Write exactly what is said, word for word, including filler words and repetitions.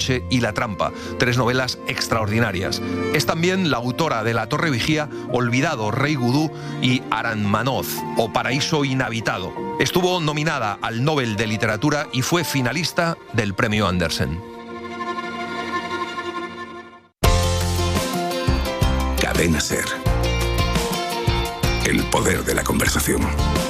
noche y La trampa, tres novelas extraordinarias. Es también la autora de La torre vigía, Olvidado, Rey Gudú y Aranmanoz, o Paraíso inhabitado. Estuvo nominada al Nobel de Literatura y fue finalista del Premio Andersen. Cadena SER. El poder de la conversación.